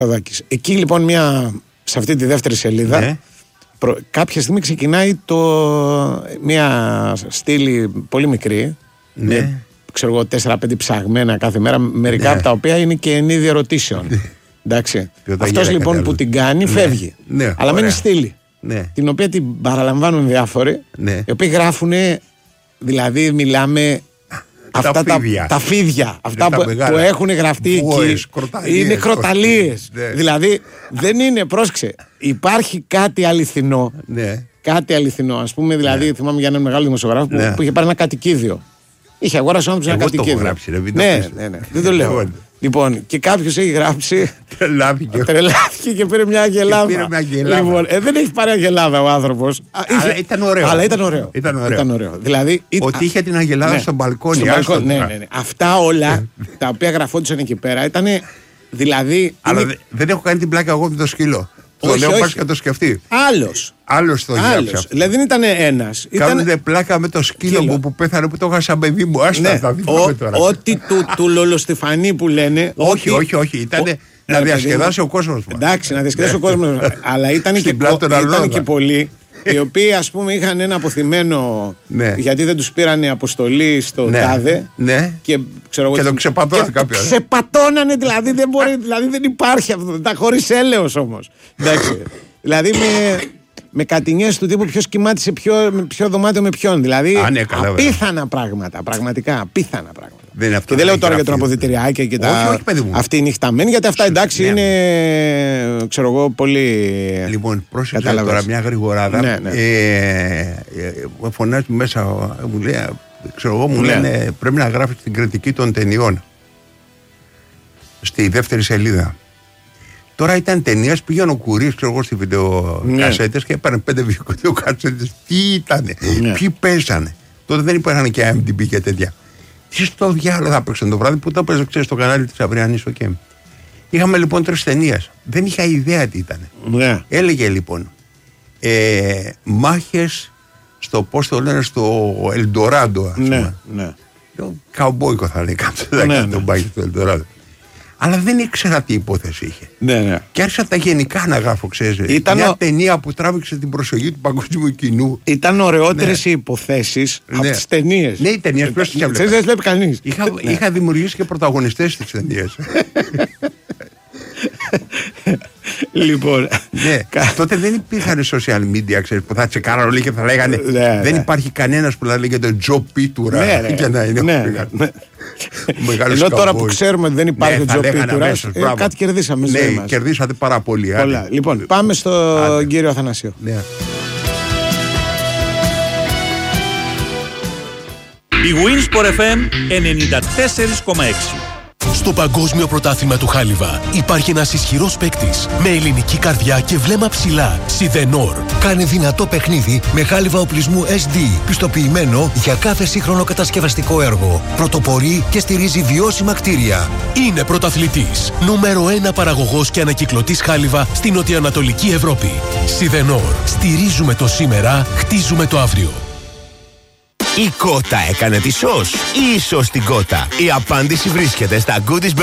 Εκεί λοιπόν σε αυτή τη δεύτερη σελίδα, Ναι. κάποια στιγμή ξεκινάει μια στήλη πολύ μικρή, Ναι. με, ξέρω εγώ, 4-5 ψαγμένα κάθε μέρα, μερικά Ναι. από τα οποία είναι και εν είδη ερωτήσεων. Εντάξει. Αυτός λοιπόν που την κάνει φεύγει. Ναι, αλλά μένει στήλη. Ναι. Την οποία την παραλαμβάνουν διάφοροι, Ναι. οι οποίοι γράφουν, δηλαδή μιλάμε. Αυτά τα φίδια, αυτά που έχουν γραφτεί εκεί, είναι κροταλίες. Ναι. Δηλαδή δεν είναι, πρόσεξε, υπάρχει κάτι αληθινό. Ναι. Κάτι αληθινό, ας πούμε, δηλαδή θυμάμαι για έναν μεγάλο δημοσιογράφο που είχε πάρει ένα κατοικίδιο. Είχε αγοράσει ο άνθρωπος ένα κατοικίδιο. Εγώ το έχω γράψει, Ναι, δεν το λέω. Λοιπόν, και κάποιος έχει γράψει. Τρελάθηκε και πήρε μια αγελάδα. Λοιπόν, δεν έχει πάρει αγελάδα ο άνθρωπος. Αλλά ήταν ωραίο. Αλλά ήταν ωραίο. Δηλαδή, ότι είχε την αγελάδα στο μπαλκόνι. Ναι. Αυτά όλα τα οποία γραφόντουσαν εκεί πέρα ήταν. Δηλαδή. Αλλά δεν έχω κάνει την πλάκα εγώ με το σκύλο. Το λέω πας και το σκεφτεί. Άλλος το γράψει. Δηλαδή δεν ήταν ένας. Κάνουνε πλάκα με το σκύλο μου που πέθανε, που το είχα σαν παιδί μου. Άστα τα θυμάμαι τώρα. Ό,τι του Λολοστεφανή που λένε. Όχι. Ήτανε να διασκεδάσει ο κόσμος. Εντάξει, να διασκεδάσει ο κόσμος. Αλλά ήταν και πολλοί οι οποίοι, ας πούμε, είχαν ένα αποθυμένο. Γιατί δεν τους πήρανε αποστολή στο τάδε. Και το ξεπατώνανε κάποιον. Ξεπατώνανε, δηλαδή δεν υπάρχει αυτό. Τα χωρίς έλεος όμως. Εντάξει. Δηλαδή με κατηνιές του τύπου ποιος κοιμάται σε ποιο δωμάτιο με ποιον. Δηλαδή απίθανα πράγματα. Πραγματικά απίθανα πράγματα. Και δεν λέω τώρα για τον αποδυτηριάκια και τα. Αυτή η νυχταμένη, γιατί αυτά εντάξει είναι. Ξέρω εγώ πολύ. Λοιπόν, πρόσεξε τώρα μια γρηγοράδα. Φωνάζει μέσα, μου λέει, ξέρω εγώ, μου λένε πρέπει να γράφει την κριτική των ταινιών. Στη δεύτερη σελίδα. Τώρα ήταν ταινίες, πήγαινε ο Κουρής, ξέρω εγώ, στη βιντεοκασέτες και έπαιρνε 5 βιντεοκασέτες. Τι ήτανε, ποιοι παίζανε. Τότε δεν υπήρχαν και IMDb και τέτοια. Τι στο διάλογο θα παίξαν το βράδυ που τα παίζανε, ξέρεις, στο κανάλι της Αυριανής, okay. Είχαμε λοιπόν 3 ταινίες. Δεν είχα ιδέα τι ήταν. Έλεγε λοιπόν μάχες στο, πώς το λένε, στο Ελντοράντο, ας πούμε. Καουμπόικο θα λέει κάποιος, τον μάχες στο Ελντοράντο. Αλλά δεν ήξερα τι υπόθεση είχε. Και άρχισα τα γενικά να γράφω, ξέρεις. Μια ταινία που τράβηξε την προσοχή του παγκόσμιου κοινού. Ήταν ωραιότερες οι υποθέσεις από τις ταινίες. Ναι, οι ταινίες ποιος τις έβλεπε. Δεν βλέπει κανείς. Είχα δημιουργήσει και πρωταγωνιστές στις ταινίες. Λοιπόν. Τότε δεν υπήρχαν social media, ξέρεις, που θα τσεκάραν όλοι και θα λέγανε. Δεν υπάρχει κανένας που να λέγεται τον Τζο Πίτουρα και να είναι. Ενώ τώρα που ξέρουμε ότι δεν υπάρχει ο Τζο Πίτουρα, κάτι κερδίσαμε. Ναι, κερδίσατε πάρα πολύ. Λοιπόν, πάμε στον κύριο Αθανασίου. Η Winsport FM 94,6. Στο Παγκόσμιο Πρωτάθλημα του Χάλιβα υπάρχει ένας ισχυρός παίκτης με ελληνική καρδιά και βλέμμα ψηλά. Σιδενόρ. Κάνει δυνατό παιχνίδι με χάλιβα οπλισμού SD, πιστοποιημένο για κάθε σύγχρονο κατασκευαστικό έργο. Πρωτοπορεί και στηρίζει βιώσιμα κτίρια. Είναι πρωταθλητής. Νούμερο 1 παραγωγός και ανακυκλωτής χάλιβα στην νοτιοανατολική Ευρώπη. Σιδενόρ. Στηρίζουμε το σήμερα, χτίζουμε το αύριο. Η Κότα έκανε τη ΣΟΣ ή η ΣΟΣ την Κότα? Η απάντηση βρίσκεται στα Goodies